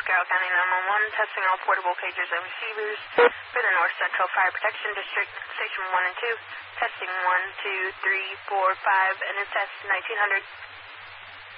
Carroll County 911, testing all portable pagers and receivers for the North Central Fire Protection District, Station 1 and 2, testing 1, 2, 3, 4, 5, and it's test 1900.